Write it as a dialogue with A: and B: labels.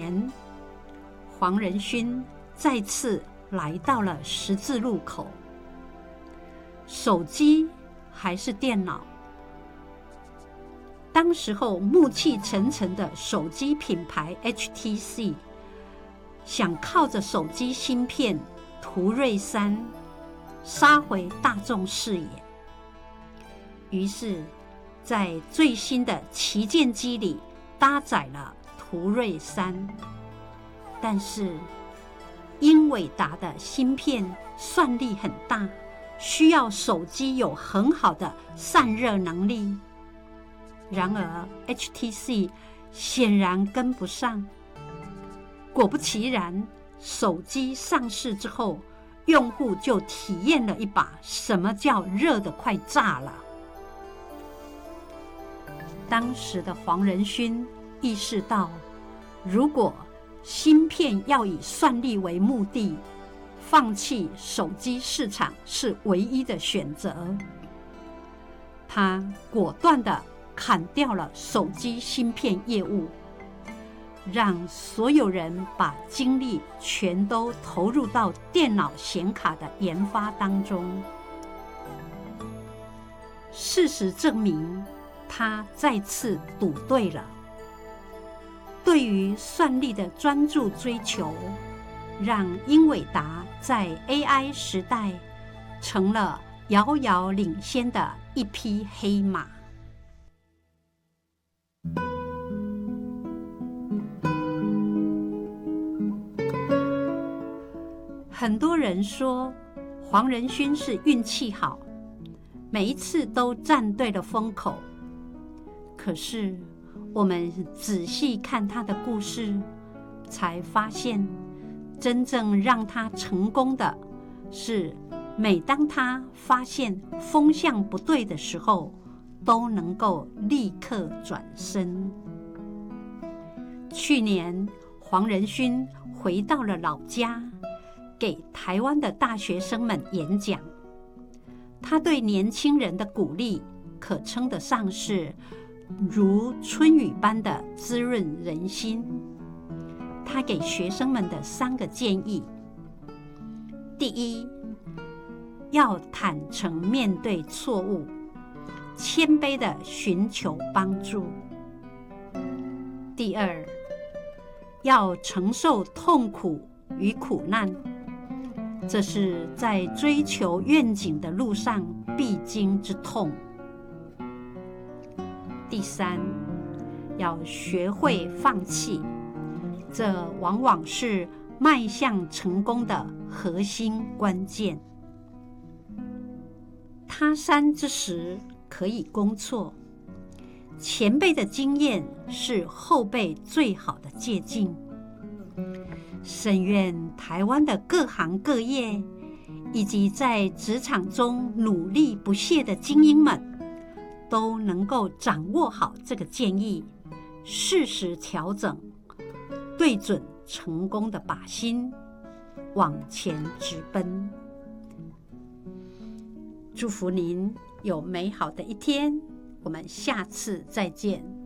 A: 年，黄仁勋再次来到了十字路口。手机还是电脑？当时候暮气沉沉的手机品牌 HTC 想靠着手机芯片途锐3杀回大众视野，于是在最新的旗舰机里搭载了途锐3，但是英伟达的芯片算力很大，需要手机有很好的散热能力。然而 HTC 显然跟不上，果不其然，手机上市之后，用户就体验了一把什么叫热得快炸了。当时的黄仁勋意识到，如果芯片要以算力为目的，放弃手机市场是唯一的选择。他果断地砍掉了手机芯片业务，让所有人把精力全都投入到电脑显卡的研发当中。事实证明，他再次赌对了。对于算力的专注追求，让英伟达在 AI 时代成了遥遥领先的一匹黑马。很多人说黄仁勋是运气好，每一次都站对了风口。可是我们仔细看他的故事，才发现真正让他成功的是，每当他发现风向不对的时候，都能够立刻转身。去年黄仁勋回到了老家，给台湾的大学生们演讲。他对年轻人的鼓励可称得上是如春雨般的滋润人心。他给学生们的3个建议：第一，要坦诚面对错误，谦卑地寻求帮助；第二，要承受痛苦与苦难，这是在追求愿景的路上必经之痛；第三，要学会放弃，这往往是迈向成功的核心关键。他山之石可以攻错，前辈的经验是后辈最好的借鉴。深愿台湾的各行各业以及在职场中努力不懈的精英们，都能够掌握好这个建议，适时调整，对准成功的靶心，往前直奔。祝福您有美好的一天，我们下次再见。